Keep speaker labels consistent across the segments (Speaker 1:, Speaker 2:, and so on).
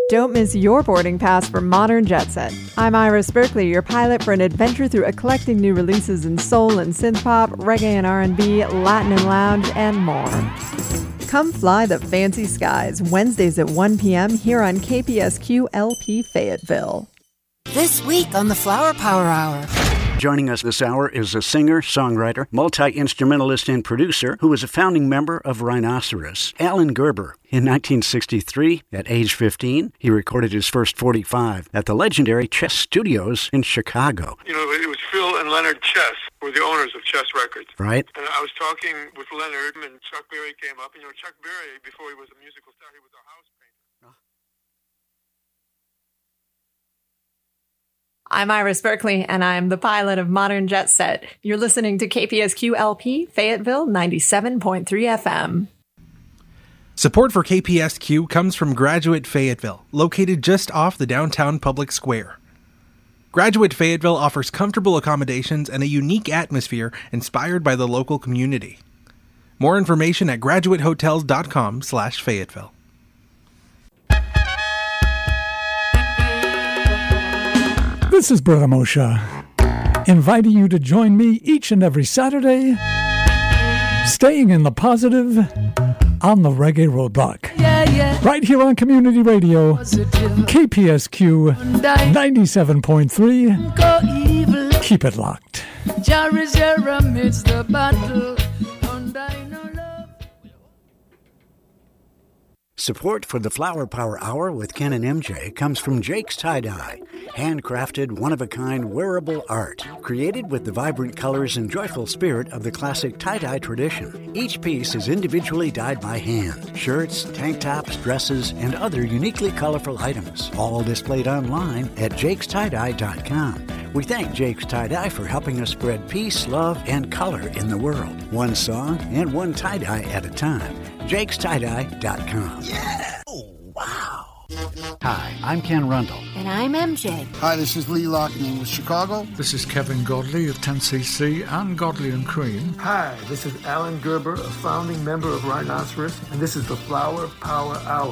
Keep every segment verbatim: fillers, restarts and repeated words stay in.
Speaker 1: Don't miss your boarding pass for Modern Jet Set. I'm Iris Berkeley, your pilot for an adventure through eclectic new releases in soul and synth-pop, reggae and R and B, Latin and lounge, and more. Come fly the fancy skies, Wednesdays at one p.m. here on K P S Q L P Fayetteville.
Speaker 2: This week on the Flower Power Hour.
Speaker 3: Joining us this hour is a singer, songwriter, multi-instrumentalist, and producer who was a founding member of Rhinoceros, Alan Gerber. In nineteen sixty-three, at age fifteen, he recorded his first forty-five at the legendary Chess Studios in Chicago.
Speaker 4: You know, it was Phil and Leonard Chess were the owners of Chess Records.
Speaker 3: Right.
Speaker 4: And I was talking with Leonard, and Chuck Berry came up. And, you know, Chuck Berry, before he was a musical star, he was a house painter.
Speaker 1: I'm Iris Berkeley, and I'm the pilot of Modern Jet Set. You're listening to K P S Q L P, Fayetteville, ninety-seven point three F M.
Speaker 5: Support for K P S Q comes from Graduate Fayetteville, located just off the downtown public square. Graduate Fayetteville offers comfortable accommodations and a unique atmosphere inspired by the local community. More information at graduate hotels dot com slash Fayetteville.
Speaker 6: This is Brother Moshe, inviting you to join me each and every Saturday, staying in the positive on the Reggae Roadblock. Yeah, yeah. Right here on Community Radio, K P S Q ninety-seven point three. Keep it locked.
Speaker 3: Support for the Flower Power Hour with Ken and M J comes from Jake's Tie-Dye, handcrafted, one-of-a-kind wearable art, created with the vibrant colors and joyful spirit of the classic tie-dye tradition. Each piece is individually dyed by hand. Shirts, tank tops, dresses, and other uniquely colorful items, all displayed online at jakes tie dye dot com. We thank Jake's Tie-Dye for helping us spread peace, love, and color in the world. One song and one tie-dye at a time. jakes tie dye dot com.
Speaker 2: Yeah! Oh, wow.
Speaker 3: Hi, I'm Ken Rundle.
Speaker 2: And I'm M J.
Speaker 7: Hi, this is Lee Loughnane with Chicago.
Speaker 8: This is Kevin Godley of ten C C and Godley and Cream.
Speaker 9: Hi, this is Alan Gerber, a founding member of Rhinoceros, and this is the Flower Power Hour.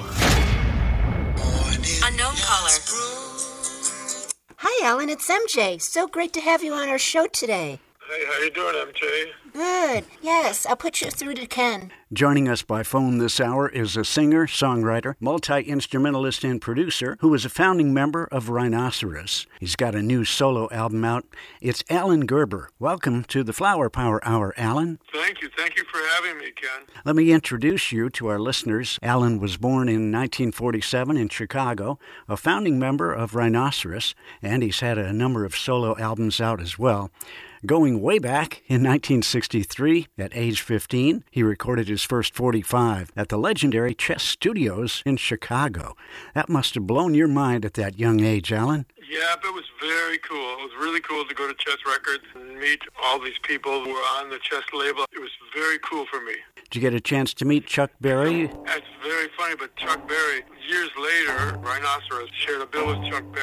Speaker 2: Unknown caller. Hi, Alan. It's M J. So great to have you on our show today.
Speaker 4: Hey, how you doing, M J?
Speaker 2: Good. Yes, I'll put you through to Ken.
Speaker 3: Joining us by phone this hour is a singer, songwriter, multi-instrumentalist, and producer who was a founding member of Rhinoceros. He's got a new solo album out. It's Alan Gerber. Welcome to the Flower Power Hour, Alan.
Speaker 4: Thank you. Thank you for having me, Ken.
Speaker 3: Let me introduce you to our listeners. Alan was born in nineteen forty-seven in Chicago, a founding member of Rhinoceros, and he's had a number of solo albums out as well. Going way back in nineteen sixty-three, at age fifteen, he recorded his first forty-five at the legendary Chess Studios in Chicago. That must have blown your mind at that young age, Alan.
Speaker 4: Yeah, but it was very cool. It was really cool to go to Chess Records and meet all these people who were on the Chess label. It was very cool for me.
Speaker 3: Did you get a chance to meet Chuck Berry?
Speaker 4: That's very funny, but Chuck Berry, years later, Rhinoceros shared a bill with Chuck Berry.